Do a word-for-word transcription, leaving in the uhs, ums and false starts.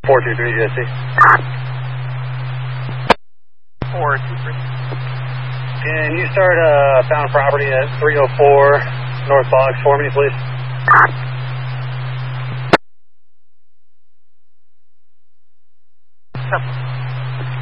four two three J C. four two three. Can you start uh, found property at three oh four North Box for me, please? Yep.